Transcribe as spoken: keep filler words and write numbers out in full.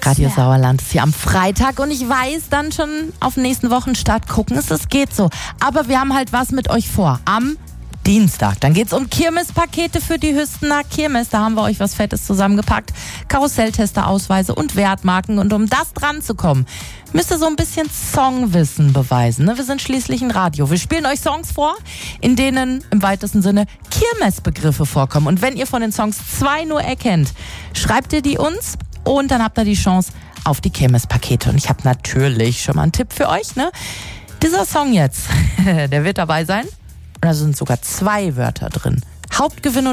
Radio Sauerland ist hier am Freitag und ich weiß, dann schon auf den nächsten Wochenstart gucken es, es geht so. Aber wir haben halt was mit euch vor. Am Dienstag. Dann geht's um Kirmespakete für die Hüstener Kirmes. Da haben wir euch was Fettes zusammengepackt. Karusselltester, Ausweise und Wertmarken. Und um das dran zu kommen, müsst ihr so ein bisschen Songwissen beweisen. Ne? Wir sind schließlich ein Radio. Wir spielen euch Songs vor, in denen im weitesten Sinne Kirmesbegriffe vorkommen. Und wenn ihr von den Songs zwei nur erkennt, schreibt ihr die uns und dann habt ihr die Chance auf die Kirmespakete. Und ich habe natürlich schon mal einen Tipp für euch. Ne? Dieser Song jetzt, der wird dabei sein. Da sind sogar zwei Wörter drin. Hauptgewinn